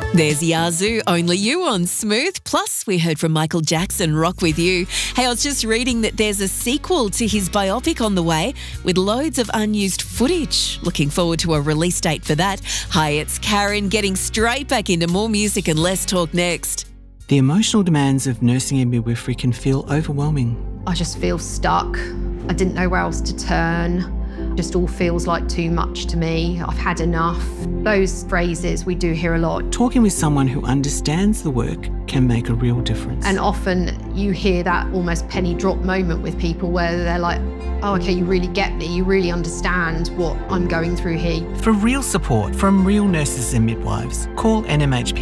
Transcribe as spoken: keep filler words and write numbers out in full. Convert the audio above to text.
There's Yazoo, Only You on Smooth. Plus, we heard from Michael Jackson, Rock With You. Hey, I was just reading that there's a sequel to his biopic on the way with loads of unused footage. Looking forward to a release date for that. Hi, it's Karen getting straight back into more music and less talk next. The emotional demands of nursing and midwifery can feel overwhelming. I just feel stuck. I didn't know where else to turn. Just all feels like too much to me. I've had enough. Those phrases we do hear a lot. Talking with someone who understands the work can make a real difference. And often you hear that almost penny drop moment with people where they're like, oh, okay, you really get me. You really understand what I'm going through here. For real support from real nurses and midwives, call N M H P